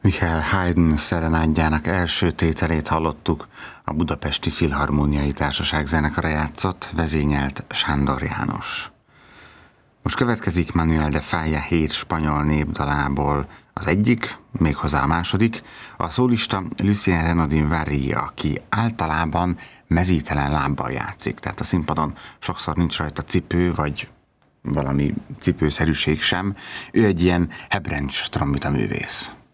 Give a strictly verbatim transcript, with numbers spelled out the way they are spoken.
Michael Haydn szerenádjának első tételét hallottuk, a Budapesti Filharmóniai Társaság zenekara játszott, vezényelt Sándor János. Most következik Manuel de Falla hét spanyol népdalából az egyik, méghozzá a második, a szólista Lucien Renaudin Vary, aki általában mezítelen lábbal játszik, tehát a színpadon sokszor nincs rajta cipő, vagy valami cipőszerűség sem. Ő egy ilyen hebrencs trombita művész.